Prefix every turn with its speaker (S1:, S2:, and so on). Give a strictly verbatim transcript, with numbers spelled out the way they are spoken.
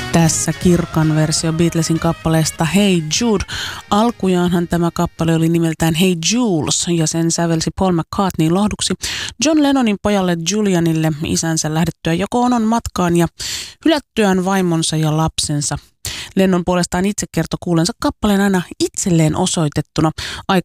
S1: Tässä kirkan versio Beatlesin kappaleesta Hey Jude. Alkujaanhan tämä kappale oli nimeltään Hey Jules ja sen sävelsi Paul McCartney lohduksi John Lennonin pojalle Julianille isänsä lähdettyä Yoko Onon matkaan ja hylättyään vaimonsa ja lapsensa. Lennon puolestaan itse kertoi kuulensa kappaleen aina itselleen osoitettuna. Aikanaan